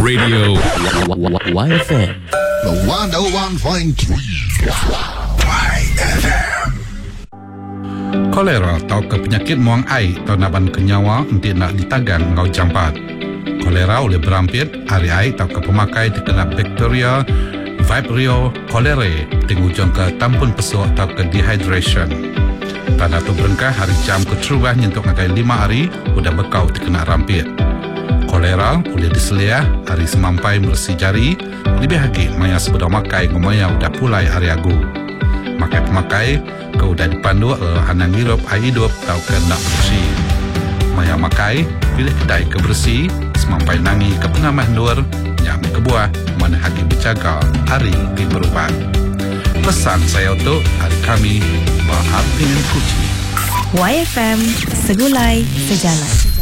Radio YFM. The 101.3 YFM. Kolera atau penyakit muang air atau naban kenyawa untuk nak ditagan ngau jampat. Kolera oleh berampit hari air atau pemakai terkena bakteria Vibrio cholerae dengan ujung ke tampun pesuk atau ke dehydration. Tanda tu berengkah hari jam keterubah nyentuk ngakai 5 hari udah bekau terkena rampit. Kolera boleh diselia hari semampai bersih jari lebih lagi maya sebeda makai ngomaya udah pulai hari agu. Makai pemakai ke udah dipandu anang hirup air hidup atau ke nak bersih. Maya makai pilih kedai ke bersih semampai nangi ke pengamah luar yang ke buah mana hagi berjaga hari di berubat. Pesan saya untuk hari kami Bahar dengan Kuci. YFM Segulai Sejalan.